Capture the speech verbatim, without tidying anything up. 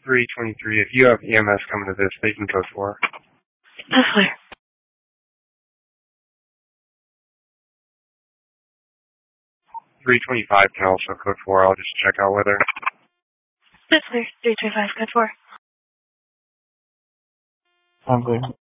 three twenty-three. If you have E M S coming to this, they can code four. That's clear. three twenty-five can also code four. I'll just check out weather. That's clear. three twenty-five, code four. I'm clear.